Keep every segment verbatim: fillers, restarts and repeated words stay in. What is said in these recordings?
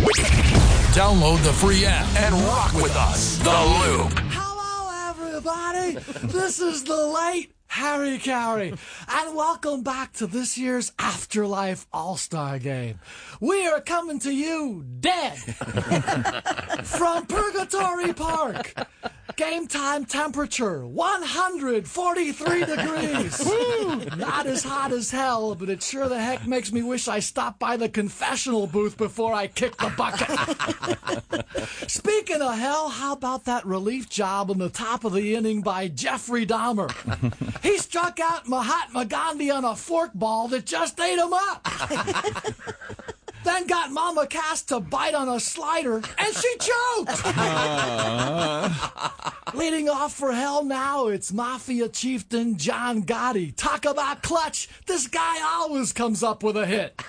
Download the free app and rock with us. The Loop. Hello, everybody. This is the late Harry Carey, and welcome back to this year's Afterlife All-Star Game. We are coming to you dead from Purgatory Park. Game time temperature, one hundred forty-three degrees. Woo! Not as hot as hell, but it sure the heck makes me wish I stopped by the confessional booth before I kicked the bucket. Speaking of hell, how about that relief job in the top of the inning by Jeffrey Dahmer? He struck out Mahatma Gandhi on a forkball that just ate him up. Then got Mama Cass to bite on a slider, and she choked. Uh. Leading off for hell now, it's Mafia chieftain John Gotti. Talk about clutch. This guy always comes up with a hit.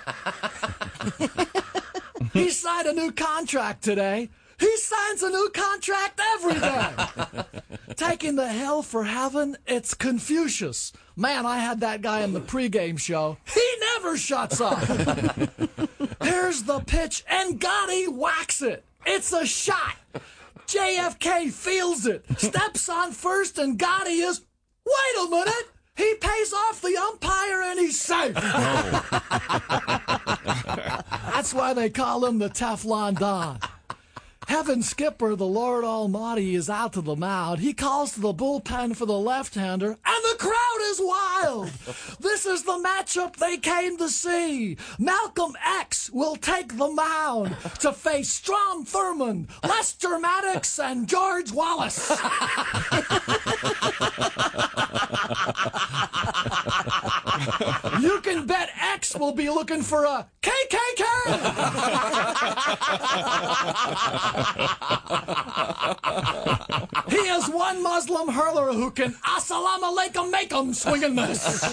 He signed a new contract today. He signs a new contract every day. Taking the hell for heaven, it's Confucius. Man, I had that guy in the pregame show. He never shuts up. Here's the pitch, and Gotti whacks it. It's a shot. J F K feels it. Steps on first, and Gotti is, wait a minute. He pays off the umpire, and he's safe. Oh. That's why they call him the Teflon Don. Heaven skipper, the Lord Almighty, is out to the mound. He calls to the bullpen for the left-hander, and the crowd is wild. This is the matchup they came to see. Malcolm X will take the mound to face Strom Thurmond, Lester Maddox, and George Wallace. You can bet X will be looking for a K K K. He is one Muslim hurler who can assalamu alaikum make 'em swing and miss.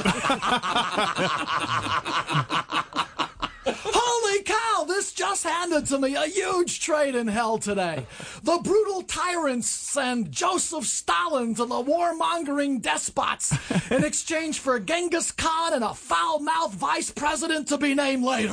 Holy cow, this just handed to me a huge trade in hell today. The brutal tyrants send Joseph Stalin to the warmongering despots in exchange for Genghis Khan and a foul-mouthed vice president to be named later.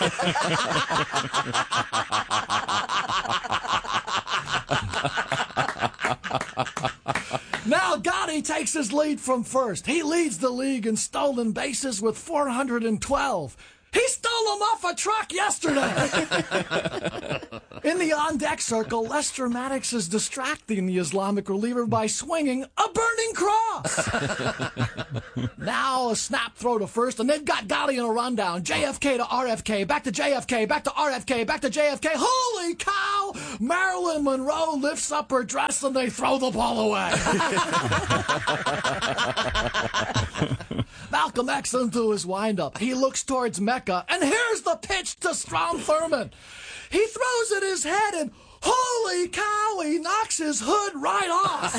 Now Gotti takes his lead from first. He leads the league in stolen bases with four hundred twelve. He stole them off a truck yesterday. In the on-deck circle, Lester Maddox is distracting the Islamic reliever by swinging a burning cross. Now a snap throw to first, and they've got Gotti in a rundown. J F K to R F K, back to J F K, back to R F K, back to J F K. Holy cow! Marilyn Monroe lifts up her dress, and they throw the ball away. Malcolm X into his windup. He looks towards Mecca, and here's the pitch to Strom Thurmond. He throws at his head, and holy cow, he knocks his hood right off.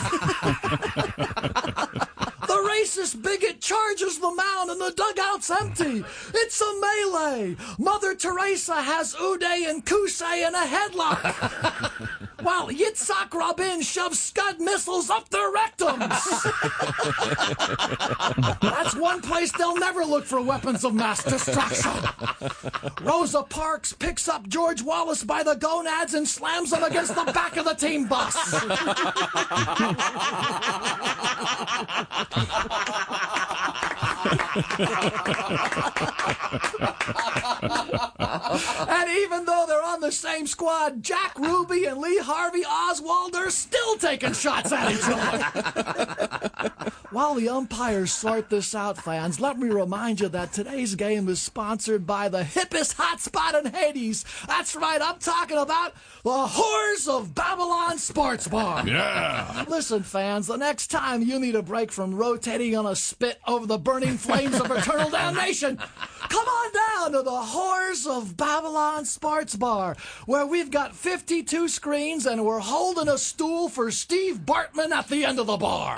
The racist bigot charges the mound, and the dugout's empty. It's a melee. Mother Teresa has Uday and Kusei in a headlock, while Yitzhak Rabin shoves Scud missiles up their rectums. That's one place they'll never look for weapons of mass destruction. Rosa Parks picks up George Wallace by the gonads and slams him against the back of the team bus. And even though they're on the same squad, Jack Ruby and Lee Harvey Oswald are still taking shots at each other. While the umpires sort this out, fans, let me remind you that today's game is sponsored by the hippest hotspot in Hades. That's right, I'm talking about the Whores of Babylon Sports Bar. Yeah. Listen, fans, the next time you need a break from rotating on a spit over the burning flames of eternal damnation, come on down to the Whores of Babylon Sports Bar, where we've got fifty-two screens and we're holding a stool for Steve Bartman at the end of the bar.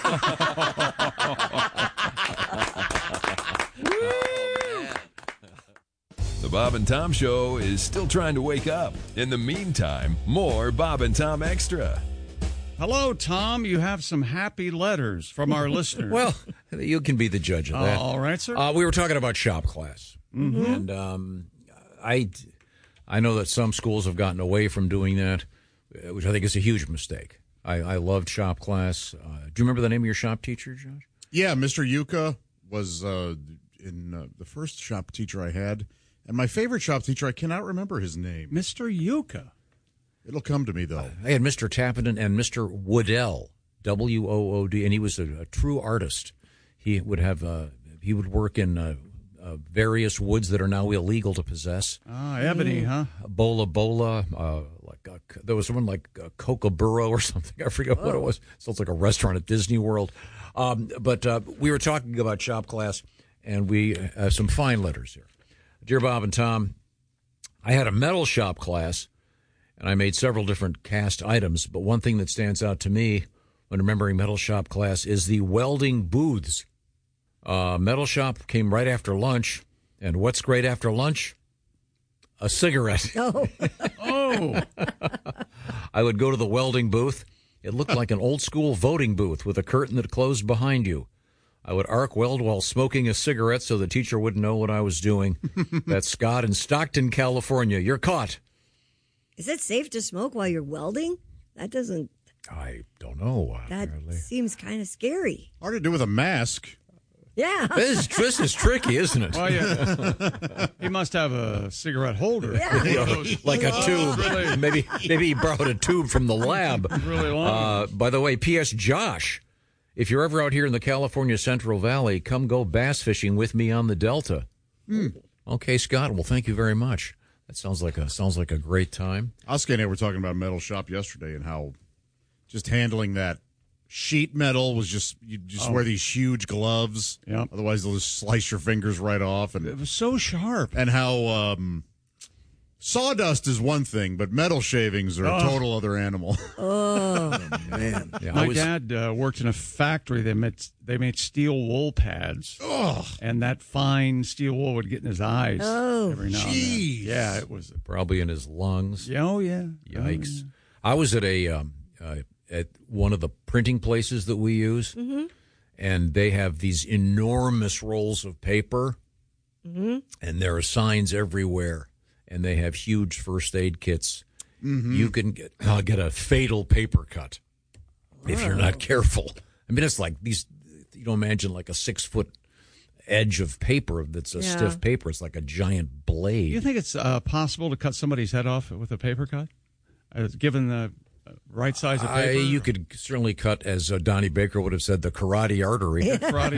The Bob and Tom Show is still trying to wake up. In the meantime, more Bob and Tom Extra. Hello, Tom. You have some happy letters from our listeners. Well, you can be the judge of that. Uh, all right, sir. Uh, we were talking about shop class. Mm-hmm. And um, I, I know that some schools have gotten away from doing that, uh, which I think is a huge mistake. I, I loved shop class. Uh, do you remember the name of your shop teacher, Josh? Yeah, Mister Yuka was uh, in uh, the first shop teacher I had. And my favorite shop teacher, I cannot remember his name. Mister Yuka. It'll come to me, though. I had Mister Tappenden and Mister Woodell, W O O D, and he was a, a true artist. He would have uh, he would work in uh, uh, various woods that are now illegal to possess. Ah, ebony, huh? Bola Bola, uh, like a, there was one like a Kookaburra or something. I forget what it was. Sounds like a restaurant at Disney World. Um, but uh, we were talking about shop class, and we have some fine letters here. Dear Bob and Tom, I had a metal shop class, and I made several different cast items, but one thing that stands out to me when remembering metal shop class is the welding booths. Uh, metal shop came right after lunch, and what's great after lunch? A cigarette. Oh. Oh. I would go to the welding booth. It looked like an old-school voting booth with a curtain that closed behind you. I would arc weld while smoking a cigarette so the teacher wouldn't know what I was doing. That's Scott in Stockton, California. You're caught. Is it safe to smoke while you're welding? That doesn't. I don't know. That apparently. seems kind of scary. Hard to do with a mask. Yeah. This is, this is tricky, isn't it? Oh, yeah. He must have a cigarette holder. Yeah. You know, like a tube. really? Maybe maybe he borrowed a tube from the lab. Really long. Uh, by the way, P S. Josh, if you're ever out here in the California Central Valley, come go bass fishing with me on the Delta. Hmm. Okay, Scott. Well, thank you very much. That sounds like a sounds like a great time. Oscar and I were talking about metal shop yesterday and how just handling that sheet metal was just, you just Oh. wear these huge gloves. Yep. Otherwise, they'll just slice your fingers right off. It And, was so sharp. and how um, sawdust is one thing, but metal shavings are a Oh. total other animal. Oh. Man, yeah, I My was- dad uh, worked in a factory. They made they made steel wool pads, and that fine steel wool would get in his eyes Oh. every now and then. Jeez. Yeah, it was. probably in his lungs. Yeah, oh yeah. Yikes! I was at a um, uh, at one of the printing places that we use, and they have these enormous rolls of paper, and there are signs everywhere, and they have huge first aid kits. You can get uh, get a fatal paper cut if you're not careful. I mean, it's like these. You don't imagine like a six foot edge of paper that's a Yeah. stiff paper. It's like a giant blade. You think it's uh, possible to cut somebody's head off with a paper cut, uh, given the uh, right size of I, paper? you could certainly cut, as uh, Donnie Baker would have said, the carotid artery. Karate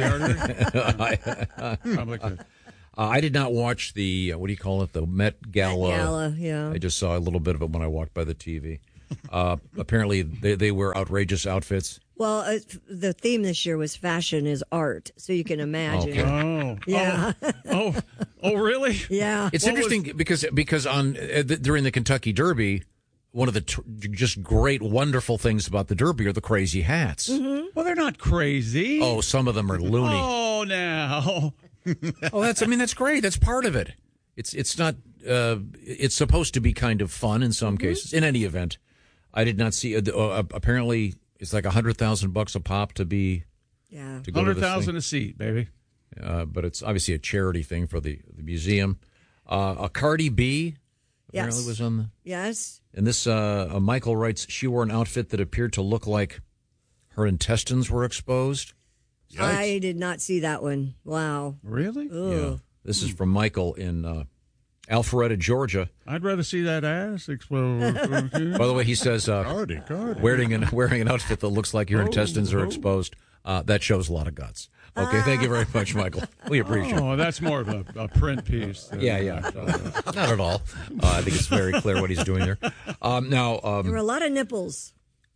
artery. Probably could. Uh, I did not watch the, uh, what do you call it, the Met Gala. Met Gala, yeah. I just saw a little bit of it when I walked by the T V. Uh, apparently, they, they wear outrageous outfits. Well, uh, the theme this year was fashion is art, so you can imagine. Okay. Oh, Yeah. Oh, oh, oh, really? Yeah. It's What interesting because because on uh, th- during the Kentucky Derby, one of the t- just great, wonderful things about the Derby are the crazy hats. Well, they're not crazy. Oh, some of them are loony. Oh, now. Oh, that's I mean that's great. That's part of it. It's it's not. Uh, it's supposed to be kind of fun in some cases. In any event, I did not see. Uh, uh, apparently, it's like a hundred thousand bucks a pop to be Yeah. to go to Hundred this thousand thing. a seat, baby. Uh, but it's obviously a charity thing for the the museum. Uh, a Cardi B apparently Yes. was on the. Yes. And this, uh, uh, Michael writes, she wore an outfit that appeared to look like her intestines were exposed. I did not see that one. Wow. Really? Ugh. This is from Michael in uh, Alpharetta, Georgia. I'd rather see that ass explode. By the way, he says uh, Cardi, Cardi. wearing an wearing an outfit that looks like your Oh, intestines are oh. exposed. Uh, that shows a lot of guts. Okay, thank you very much, Michael. We appreciate it. Oh, that's more of a, a print piece. than- Yeah, yeah. Not at all. Uh, I think it's very clear what he's doing there. Um, now, There were um, a lot of nipples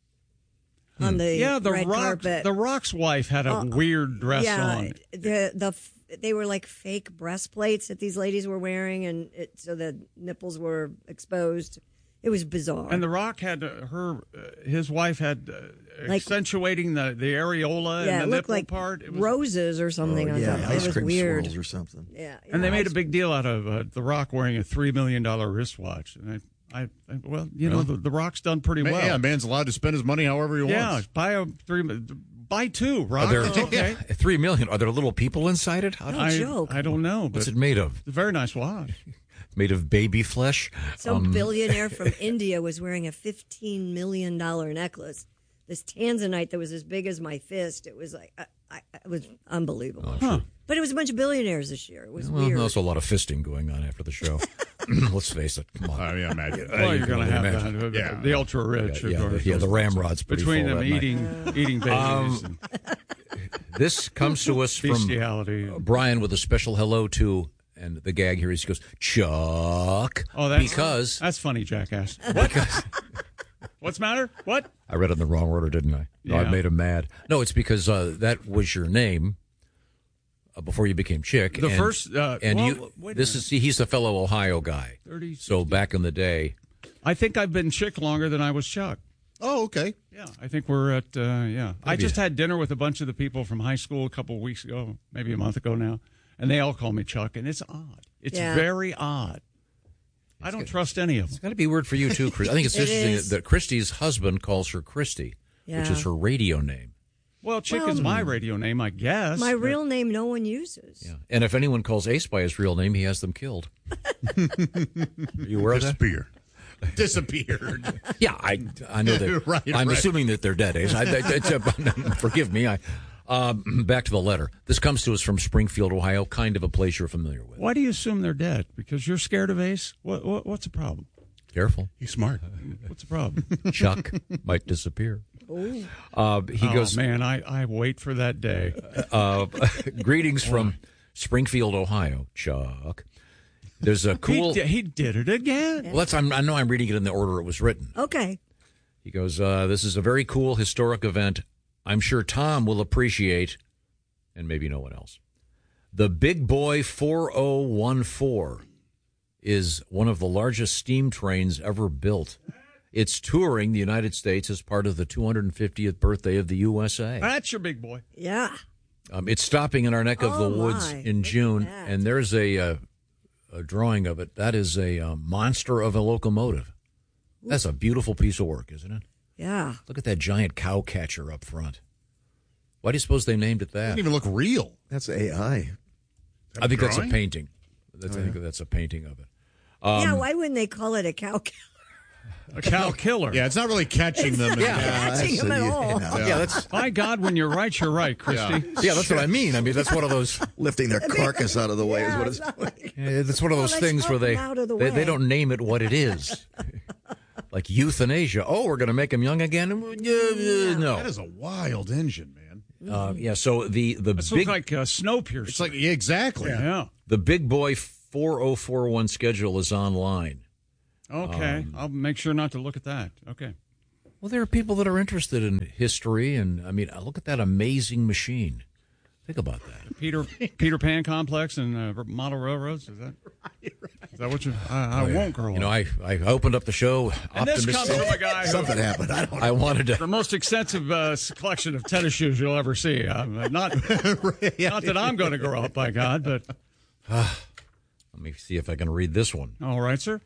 on the Yeah, the red rock, carpet. the Rock's wife had a weird dress yeah, on. the the f- they were like fake breastplates that these ladies were wearing, and it, so the nipples were exposed. It was bizarre. And The Rock had uh, her, uh, his wife had uh, Like- accentuating the, the areola yeah, and it the looked nipple like part. It was, roses or something. Oh, on yeah, top. ice It was cream weird. swirls or something. Yeah, and they yeah, made a ice- big deal out of uh, The Rock wearing a three million dollar wristwatch. And I, I, I well, you know, the, the Rock's done pretty Man, well. yeah, man's allowed to spend his money however he Yeah, wants. buy a three, buy two. are Rock, there it's okay. three million? Are there little people inside it? How do- No I, joke. I don't know, but What's it made of? it's a very nice watch. made of baby flesh. Some Um, billionaire from India was wearing a fifteen million dollars necklace. This tanzanite that was as big as my fist. It was like, I, I, it was unbelievable. Huh. But it was a bunch of billionaires this year. It was Well, weird. there's also a lot of fisting going on after the show. Let's face it. Come on. I mean, imagine. Well, you're going to have imagine. that. Yeah. The ultra rich, Yeah, of yeah, course. the, yeah, the ramrod's pretty Between full them that night. eating, eating babies. Um, and This comes to us from bestiality. Brian with a special hello to, and the gag here is he goes, Chuck. Oh, that's because that's funny, jackass. What? What's the matter? What? I read it in the wrong order, didn't I? No, I Yeah. made him mad. No, it's because uh, that was your name uh, before you became Chick. The and, first, uh, and well, you. wait a This is see, he's a fellow Ohio guy. thirty, So back in the day, I think I've been Chick longer than I was Chuck. Oh, okay. Yeah, I think we're at, uh, yeah. I Maybe. just had dinner with a bunch of the people from high school a couple of weeks ago, maybe a month ago now, and they all call me Chuck, and it's odd. It's Yeah. very odd. I don't trust any of them. it's got to be weird for you too, Chris. I think it's It interesting is. that, that Christy's husband calls her Christy, which Yeah. is her radio name. Well, Chick Well, is my radio name, I guess. My but- real name no one uses. Yeah. And if anyone calls Ace by his real name, he has them killed. Are you aware of that? Disappeared. Disappeared. Yeah, I I know that. Right, I'm right. assuming that they're dead. Ace. I, I, it's a, forgive me. I um, back to the letter. This comes to us from Springfield, Ohio. Kind of a place you're familiar with. Why do you assume they're dead? Because you're scared of Ace? What, what What's the problem? Careful, He's smart. What's the problem? Chuck might disappear. Uh, he oh, goes. man, I, I wait for that day. Uh, greetings from Springfield, Ohio, Chuck. There's a cool. He, di- he did it again. Well, that's, I'm, I know I'm reading it in the order it was written. Okay. He goes, uh, this is a very cool historic event. I'm sure Tom will appreciate, and maybe no one else. The Big Boy four oh one four is one of the largest steam trains ever built. It's touring the United States as part of the two hundred fiftieth birthday of the U S A. That's your big boy. Yeah. Um, it's stopping in our neck of Oh, the woods my. in Look at June, that. and there's a, uh, a drawing of it. That is a uh, monster of a locomotive. That's a beautiful piece of work, isn't it? Yeah. Look at that giant cow catcher up front. Why do you suppose they named it that? Doesn't even look real. That's A I. I think that's a drawing? painting. That's, I think that's a painting of it. yeah, Um, why wouldn't they call it a cow killer? A cow killer. Yeah, it's not really catching them. in- Catching him at all. Yeah, that's My God, when you're right, you're right, Christy. yeah, that's what I mean. I mean, that's one of those. Lifting their carcass out of the way is what it's. Yeah, that's one of those let's things where help they, him out of the they they way. don't name it what it is. Like euthanasia. Oh, we're going to make him young again? Yeah, yeah, no. That is a wild engine, man. Uh, yeah. So the the This big looks like uh, Snowpiercer. It's like yeah, exactly. yeah. the Big Boy four oh four one schedule is online. Okay, Um, I'll make sure not to look at that. Okay. Well, there are people that are interested in history, and I mean, look at that amazing machine. Think about that. Peter Peter Pan complex and uh, model railroads. Is that? Is that what you? I, I won't grow You up. know, I I opened up the show and this comes optimistic. from a guy who Something happened. I don't know. I wanted the to. most extensive uh, collection of tennis shoes you'll ever see. Uh, not not that I'm going to grow up, by God, but Let me see if I can read this one. all right, sir.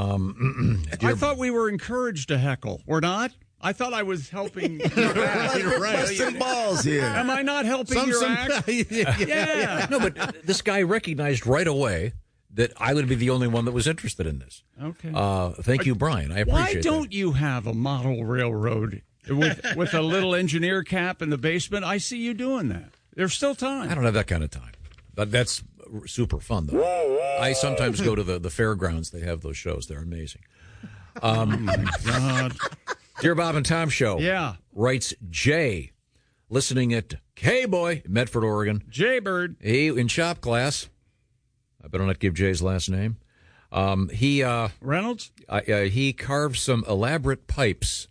Um, I thought we were encouraged to heckle. We're not. I thought I was helping. Your act. You're right. Busting balls here. Am I not helping Some, your some, act? yeah. Yeah. no, but this guy recognized right away that I would be the only one that was interested in this. Okay. Uh, thank you, Brian. I appreciate Why that. don't you have a model railroad with with a little engineer cap in the basement? I see you doing that. There's still time. I don't have that kind of time. But that's super fun, though. I sometimes go to the, the fairgrounds. They have those shows. They're amazing. Um, God. Dear Bob and Tom Show. Yeah. Writes Jay, listening at K-Boy, Medford, Oregon. Jaybird. He, in shop class, I better not give Jay's last name. Um, he uh, Reynolds? uh, uh, he carved some elaborate pipes.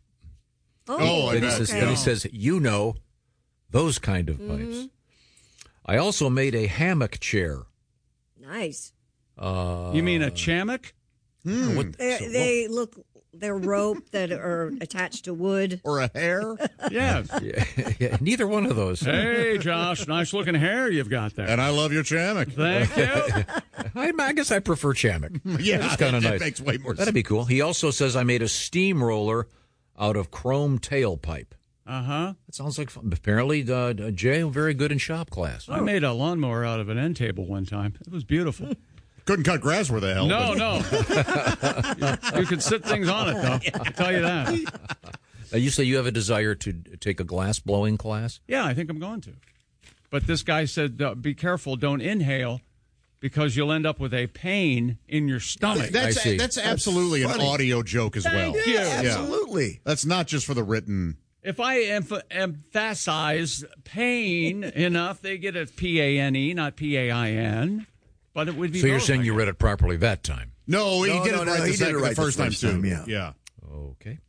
Oh, I Then he bet. says, okay. then he says, you know, those kind of pipes. I also made a hammock chair. Nice. Uh, You mean a chammock? what, They, so- they look, they're rope that are attached to wood. Or a hair. Yes. yeah, yeah, neither one of those. Hey, Josh, nice looking hair you've got there. And I love your chammock. Thank you. I, I guess I prefer chammock. Yeah, It's kind of that nice. makes way more That'd sense. be cool. He also says I made a steamroller out of chrome tailpipe. Uh huh. That sounds like fun. Apparently, uh, Jay, very good in shop class. I made a lawnmower out of an end table one time. It was beautiful. Couldn't cut grass where the hell. No, but- no. you, you could sit things on it, though. I'll tell you that. Now, you say you have a desire to take a glass blowing class? Yeah, I think I'm going to. But this guy said, uh, be careful, don't inhale, because you'll end up with a pain in your stomach. That's I see. that's absolutely That's an funny. audio joke as Thank well. you. Yeah. Absolutely. That's not just for the written. If I emph- emphasize pain enough, they get a P A N E, not P A I N. But it would be So you're both, saying I you guess. read it properly that time? No, he No, did no, it no, right, he the, did it second, right the first the time first too. time, yeah. yeah. Okay.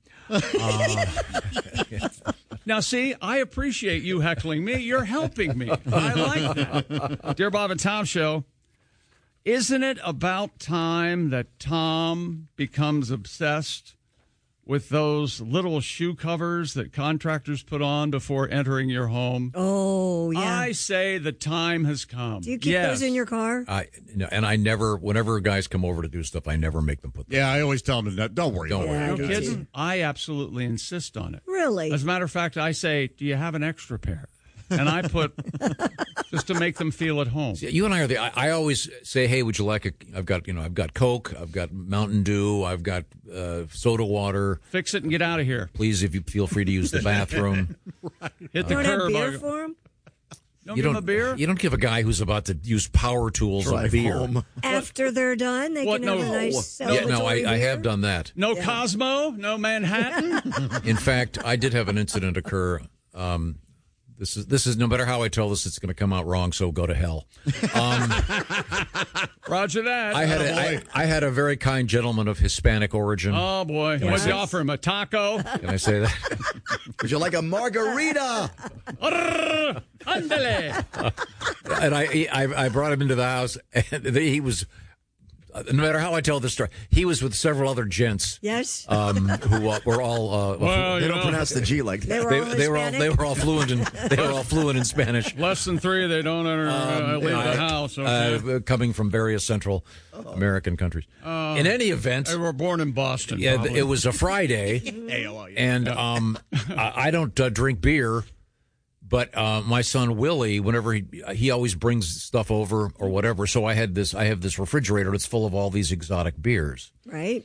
Now, see, I appreciate you heckling me. You're helping me. I like that. Dear Bob and Tom Show, isn't it about time that Tom becomes obsessed with those little shoe covers that contractors put on before entering your home? Oh, yeah. I say the time has come. Do you keep yes. those in your car? I no, and I never, whenever guys come over to do stuff, I never make them put them. Yeah, I always tell them, to not, don't worry. Don't about worry. it. No Yeah, guys. kidding? I absolutely insist on it. Really? As a matter of fact, I say, do you have an extra pair? And I put, just to make them feel at home. You and I are the. I, I always say, "Hey, would you like a?" I've got, you know, I've got Coke, I've got Mountain Dew, I've got uh, soda water. Fix it and get out of here. Please, if you feel free to use the bathroom. Hit you the don't have curb. beer I- for them? Don't you give don't him a beer? You don't give a guy who's about to use power tools a Drive beer. home. After they're done, they What? can have No. a nice Yeah, celebratory no, I, I beer? have done that. No Cosmo? No Manhattan? In fact, I did have an incident occur. Um, this is this is no matter how I tell this, it's going to come out wrong. So go to hell. Um, Roger that. I had a, I, I had a very kind gentleman of Hispanic origin. Oh, boy. Yes. What'd you offer him? A taco? Can I say that? Would you like a margarita? Arrrr, Andale. And I, I I brought him into the house, and he was. No matter how I tell this story, he was with several other gents. Yes. Um, who uh, were all. Uh, Well, They you don't know, pronounce the G like They that. were they, all they were all Hispanic? they were all fluent in they were all fluent in Spanish. less than three, they don't enter, uh, leave Uh, the house. Okay. uh, coming from various Central American countries. in any event, they were born in Boston. yeah, probably. it was a Friday, and um, I, I don't uh, drink beer, but uh, my son Willie, whenever he he always brings stuff over or whatever. So I had this I have this refrigerator that's full of all these exotic beers. Right?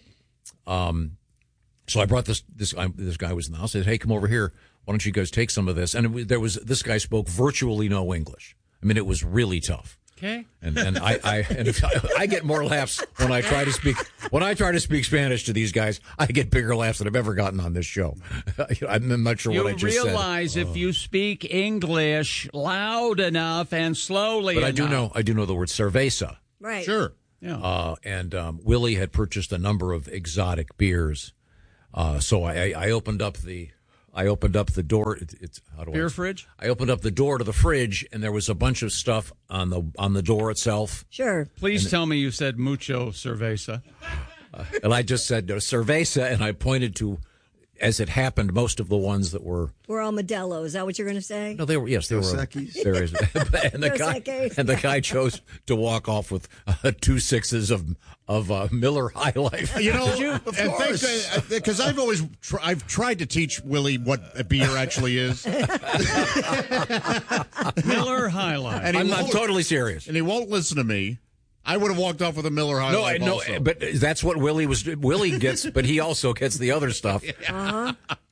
So I brought this this I, this guy was in the house. I said, "Hey, come over here. Why don't you guys take some of this?" And it, was- there was this guy spoke virtually no English. I mean, it was really tough. Okay. And and I, I and if I, I get more laughs when I try to speak when I try to speak Spanish to these guys. I get bigger laughs than I've ever gotten on this show. I'm not sure You what I just said. realize if you speak English loud enough and slowly But I enough. do know I do know the word cerveza. Right. Sure. Yeah. Uh, and um, Willie had purchased a number of exotic beers. Uh, so I, I opened up the I opened up the door. It, it's how do Beer I, fridge? I opened up the door to the fridge, and there was a bunch of stuff on the on the door itself. Sure. Please tell me you said mucho cerveza. And I just said no, cerveza, and I pointed to, as it happened, most of the ones that were. We're all Modelo. Is that what you're going to say? No, they were. Yes, they Dos were. Equis? There is, and the Dos guy Equis. and the guy chose to walk off with uh, two sixes of of uh, Miller High Life. You know, Of and course. thanks because I've always tr- I've tried to teach Willie what a beer actually is, Miller High Life. and he I'm, I'm won't, totally serious. and he won't listen to me. I would have walked off with a Miller High No, Life I no, also. but that's what Willie was. Willie gets, but he also gets the other stuff. Uh-huh.